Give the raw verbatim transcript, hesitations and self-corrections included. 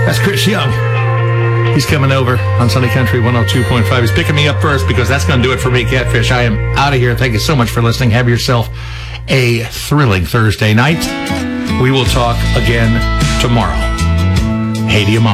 That's Chris Young. He's coming over on Sunny Country one oh two point five. He's picking me up first because that's going to do it for me, Catfish. I am out of here. Thank you so much for listening. Have yourself a thrilling Thursday night. We will talk again tomorrow. Hey to your mom.